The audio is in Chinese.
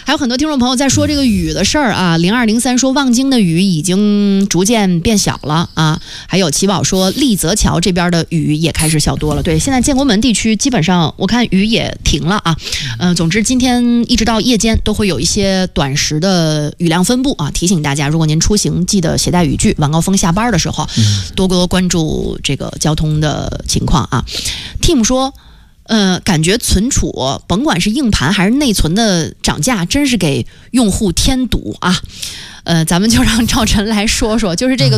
还有很多听众朋友在说这个雨的事儿啊，0203说望京的雨已经逐渐变小了啊，还有奇宝说丽泽桥这边的雨也开始小多了。对，现在建国门地区基本上我看雨也停了啊。总之今天一直到夜间都会有一些短时的雨量分布啊，提醒大家，如果您出行记得携带雨具，晚高峰下班的时候多多关注这个交通的情况啊。Tim 说感觉存储甭管是硬盘还是内存的涨价真是给用户添堵啊。咱们就让赵晨来说说，就是这个